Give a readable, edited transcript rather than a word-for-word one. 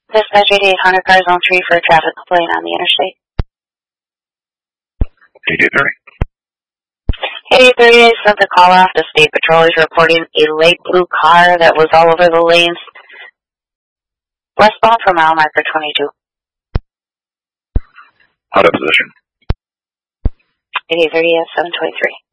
Dispatch 8800 cars on 3 for a traffic complaint on the interstate. 8830, I sent the call off to State Patrol. Is reporting a light blue car that was all over the lanes westbound from mile marker 22. Out of position. 8830 at 723.